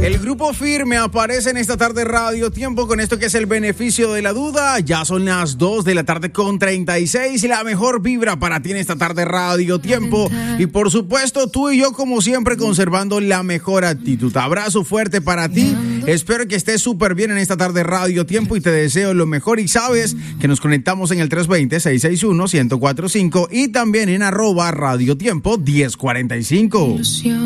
El grupo Firme aparece en esta tarde Radio Tiempo con esto que es el beneficio de la duda. Ya son las 2 de la tarde con 36 y la mejor vibra para ti en esta tarde Radio Tiempo. Y por supuesto, tú y yo como siempre conservando la mejor actitud. Abrazo fuerte para ti. Espero que estés súper bien en esta tarde Radio Tiempo y te deseo lo mejor. Y sabes que nos conectamos en el 320-661-1045 y también en @Radio Tiempo 1045.